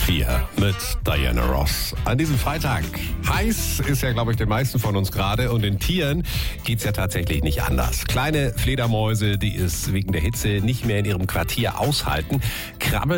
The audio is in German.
4 mit Diana Ross. An diesem Freitag. Heiß ist ja, glaube ich, den meisten von uns gerade. Und den Tieren geht's ja tatsächlich nicht anders. Kleine Fledermäuse, die es wegen der Hitze nicht mehr in ihrem Quartier aushalten, krabbeln